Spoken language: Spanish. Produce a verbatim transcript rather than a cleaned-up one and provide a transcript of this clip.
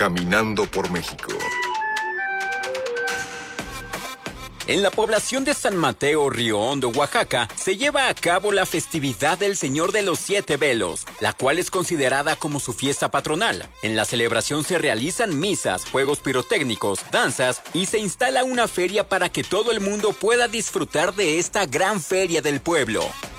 Caminando por México. En la población de San Mateo, Río Hondo, Oaxaca, se lleva a cabo la festividad del Señor de los Siete Velos, la cual es considerada como su fiesta patronal. En la celebración se realizan misas, juegos pirotécnicos, danzas y se instala una feria para que todo el mundo pueda disfrutar de esta gran feria del pueblo.